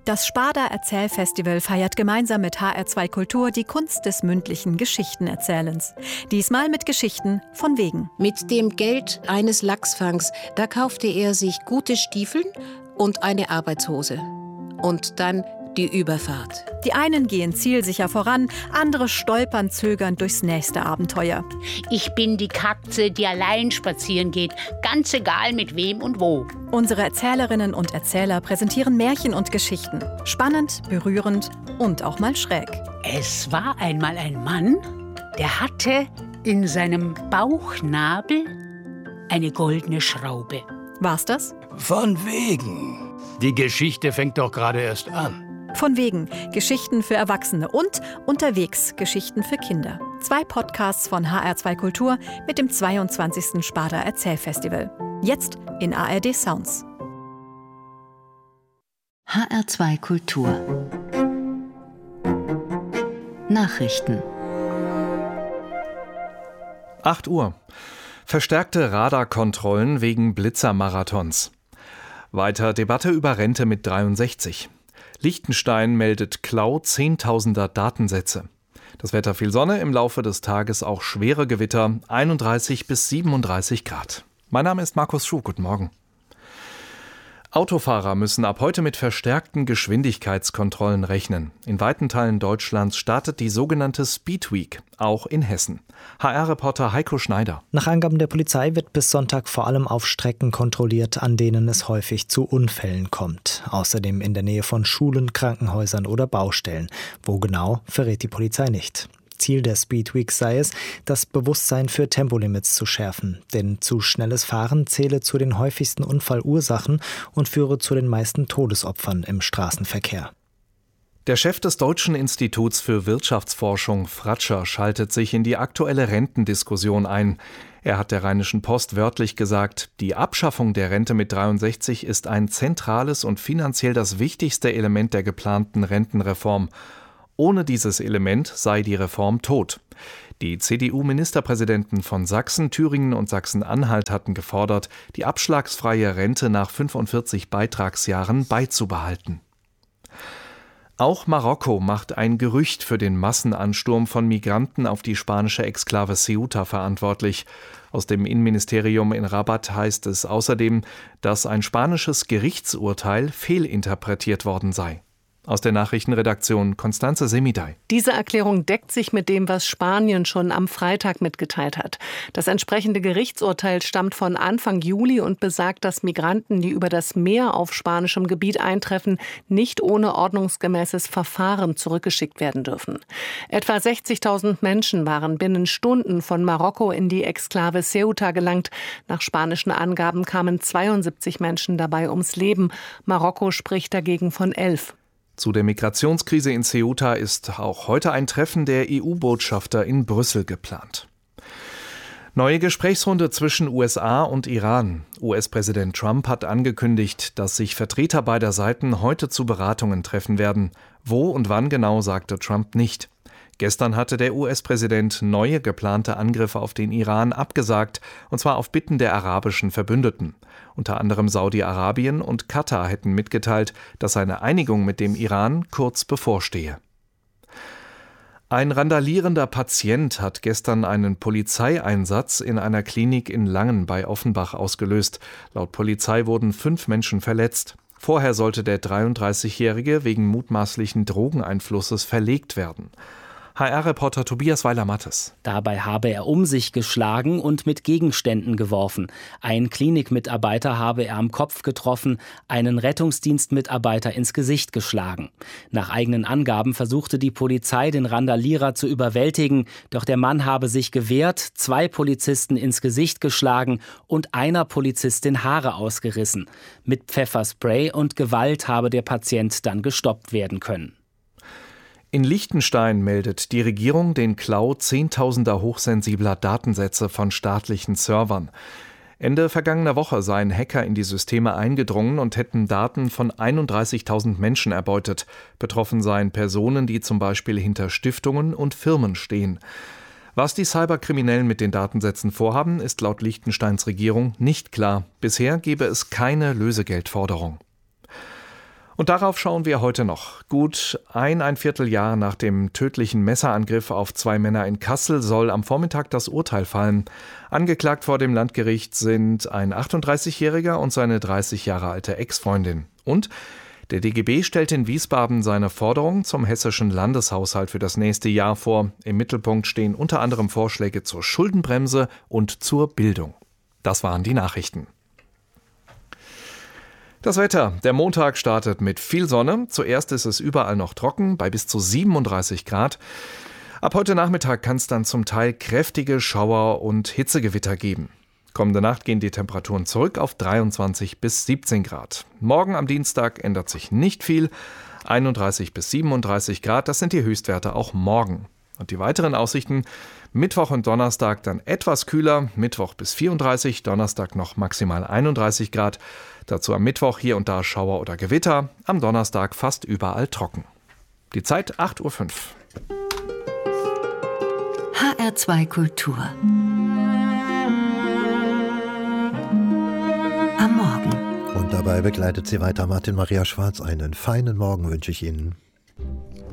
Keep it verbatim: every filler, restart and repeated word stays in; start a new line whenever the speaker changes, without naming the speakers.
Das Sparda Erzählfestival feiert gemeinsam mit H R zwei Kultur die Kunst des mündlichen Geschichtenerzählens. Diesmal mit Geschichten von wegen.
Mit dem Geld eines Lachsfangs, da kaufte er sich gute Stiefeln und eine Arbeitshose. Und dann die Überfahrt.
Die einen gehen zielsicher voran, andere stolpern zögernd durchs nächste Abenteuer.
Ich bin die Katze, die allein spazieren geht, ganz egal mit wem und wo.
Unsere Erzählerinnen und Erzähler präsentieren Märchen und Geschichten. Spannend, berührend und auch mal schräg.
Es war einmal ein Mann, der hatte in seinem Bauchnabel eine goldene Schraube.
War's das?
Von wegen. Die Geschichte fängt doch gerade erst an.
Von wegen. Geschichten für Erwachsene und unterwegs Geschichten für Kinder. Zwei Podcasts von H R zwei Kultur mit dem zweiundzwanzigsten Sparda Erzählfestival. Jetzt in A R D Sounds.
H R zwei Kultur. Nachrichten.
acht Uhr. Verstärkte Radarkontrollen wegen Blitzermarathons. Weiter Debatte über Rente mit dreiundsechzig. Liechtenstein meldet Klau zehntausender Datensätze. Das Wetter viel Sonne, im Laufe des Tages auch schwere Gewitter, einunddreißig bis siebenunddreißig Grad. Mein Name ist Markus Schuh, guten Morgen. Autofahrer müssen ab heute mit verstärkten Geschwindigkeitskontrollen rechnen. In weiten Teilen Deutschlands startet die sogenannte Speed Week, auch in Hessen. H R-Reporter Heiko Schneider.
Nach Angaben der Polizei wird bis Sonntag vor allem auf Strecken kontrolliert, an denen es häufig zu Unfällen kommt. Außerdem in der Nähe von Schulen, Krankenhäusern oder Baustellen. Wo genau, verrät die Polizei nicht. Ziel der Speed Week sei es, das Bewusstsein für Tempolimits zu schärfen. Denn zu schnelles Fahren zähle zu den häufigsten Unfallursachen und führe zu den meisten Todesopfern im Straßenverkehr.
Der Chef des Deutschen Instituts für Wirtschaftsforschung, Fratscher, schaltet sich in die aktuelle Rentendiskussion ein. Er hat der Rheinischen Post wörtlich gesagt, die Abschaffung der Rente mit dreiundsechzig ist ein zentrales und finanziell das wichtigste Element der geplanten Rentenreform. Ohne dieses Element sei die Reform tot. Die C D U-Ministerpräsidenten von Sachsen, Thüringen und Sachsen-Anhalt hatten gefordert, die abschlagsfreie Rente nach fünfundvierzig Beitragsjahren beizubehalten. Auch Marokko macht ein Gerücht für den Massenansturm von Migranten auf die spanische Exklave Ceuta verantwortlich. Aus dem Innenministerium in Rabat heißt es außerdem, dass ein spanisches Gerichtsurteil fehlinterpretiert worden sei. Aus der Nachrichtenredaktion Constanze Semidai.
Diese Erklärung deckt sich mit dem, was Spanien schon am Freitag mitgeteilt hat. Das entsprechende Gerichtsurteil stammt von Anfang Juli und besagt, dass Migranten, die über das Meer auf spanischem Gebiet eintreffen, nicht ohne ordnungsgemäßes Verfahren zurückgeschickt werden dürfen. Etwa sechzigtausend Menschen waren binnen Stunden von Marokko in die Exklave Ceuta gelangt. Nach spanischen Angaben kamen zweiundsiebzig Menschen dabei ums Leben. Marokko spricht dagegen von elf.
Zu der Migrationskrise in Ceuta ist auch heute ein Treffen der E U-Botschafter in Brüssel geplant. Neue Gesprächsrunde zwischen U S A und Iran. U S-Präsident Trump hat angekündigt, dass sich Vertreter beider Seiten heute zu Beratungen treffen werden. Wo und wann genau, sagte Trump nicht. Gestern hatte der U S-Präsident neue geplante Angriffe auf den Iran abgesagt, und zwar auf Bitten der arabischen Verbündeten. Unter anderem Saudi-Arabien und Katar hätten mitgeteilt, dass eine Einigung mit dem Iran kurz bevorstehe. Ein randalierender Patient hat gestern einen Polizeieinsatz in einer Klinik in Langen bei Offenbach ausgelöst. Laut Polizei wurden fünf Menschen verletzt. Vorher sollte der dreiunddreißigjährige wegen mutmaßlichen Drogeneinflusses verlegt werden. H R-Reporter Tobias Weiler-Mattes.
Dabei habe er um sich geschlagen und mit Gegenständen geworfen. Ein Klinikmitarbeiter habe er am Kopf getroffen, einen Rettungsdienstmitarbeiter ins Gesicht geschlagen. Nach eigenen Angaben versuchte die Polizei, den Randalierer zu überwältigen, doch der Mann habe sich gewehrt, zwei Polizisten ins Gesicht geschlagen und einer Polizistin Haare ausgerissen. Mit Pfefferspray und Gewalt habe der Patient dann gestoppt werden können.
In Liechtenstein meldet die Regierung den Klau zehntausender hochsensibler Datensätze von staatlichen Servern. Ende vergangener Woche seien Hacker in die Systeme eingedrungen und hätten Daten von einunddreißigtausend Menschen erbeutet. Betroffen seien Personen, die zum Beispiel hinter Stiftungen und Firmen stehen. Was die Cyberkriminellen mit den Datensätzen vorhaben, ist laut Liechtensteins Regierung nicht klar. Bisher gebe es keine Lösegeldforderung. Und darauf schauen wir heute noch. Gut ein, ein Vierteljahr nach dem tödlichen Messerangriff auf zwei Männer in Kassel soll am Vormittag das Urteil fallen. Angeklagt vor dem Landgericht sind ein achtunddreißigjähriger und seine dreißig Jahre alte Ex-Freundin. Und der D G B stellt in Wiesbaden seine Forderung zum hessischen Landeshaushalt für das nächste Jahr vor. Im Mittelpunkt stehen unter anderem Vorschläge zur Schuldenbremse und zur Bildung. Das waren die Nachrichten. Das Wetter. Der Montag startet mit viel Sonne. Zuerst ist es überall noch trocken, bei bis zu siebenunddreißig Grad. Ab heute Nachmittag kann es dann zum Teil kräftige Schauer und Hitzegewitter geben. Kommende Nacht gehen die Temperaturen zurück auf dreiundzwanzig bis siebzehn Grad. Morgen am Dienstag ändert sich nicht viel. einunddreißig bis siebenunddreißig Grad, das sind die Höchstwerte auch morgen. Und die weiteren Aussichten: Mittwoch und Donnerstag dann etwas kühler, Mittwoch bis vierunddreißig, Donnerstag noch maximal einunddreißig Grad. Dazu am Mittwoch hier und da Schauer oder Gewitter, am Donnerstag fast überall trocken. Die Zeit acht Uhr fünf.
H R zwei Kultur. Am Morgen.
Und dabei begleitet sie weiter Martin Maria Schwarz. Einen feinen Morgen wünsche ich Ihnen.